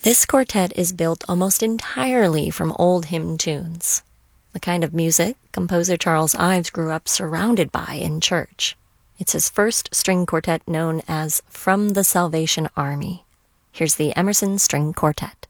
This quartet is built almost entirely from old hymn tunes, the kind of music composer Charles Ives grew up surrounded by in church. It's his first string quartet known as From the Salvation Army. Here's the Emerson String Quartet.